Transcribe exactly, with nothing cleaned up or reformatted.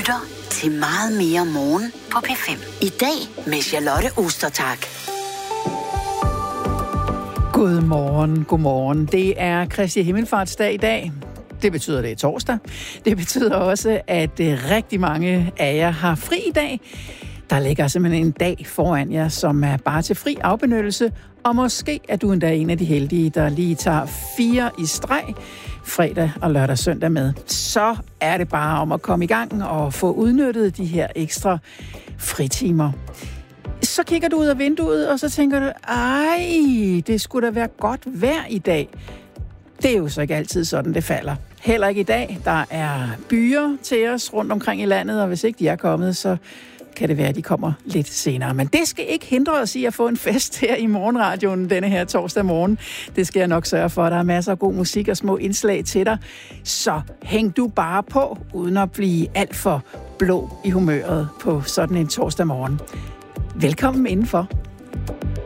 lytter til Meget mere morgen på P fem. I dag med Charlotte Ostertag. Godmorgen, godmorgen. Det er Kristi Himmelfartsdag i dag. Det betyder, det er torsdag. Det betyder også, at rigtig mange af jer har fri i dag. Der ligger simpelthen en dag foran jer, som er bare til fri afbenyttelse. Og måske er du endda en af de heldige, der lige tager fire i streg, fredag og lørdag og søndag med. Så er det bare om at komme i gang og få udnyttet de her ekstra fritimer. Så kigger du ud af vinduet, og så tænker du, ej, det skulle da være godt vejr i dag. Det er jo så ikke altid sådan, det falder. Heller ikke i dag. Der er byer til os rundt omkring i landet, og hvis ikke de er kommet, så kan det være, at de kommer lidt senere. Men det skal ikke hindre os i at få en fest her i morgenradioen denne her torsdag morgen. Det skal jeg nok sørge for. Der er masser af god musik og små indslag til dig. Så hæng du bare på, uden at blive alt for blå i humøret på sådan en torsdag morgen. Velkommen indenfor.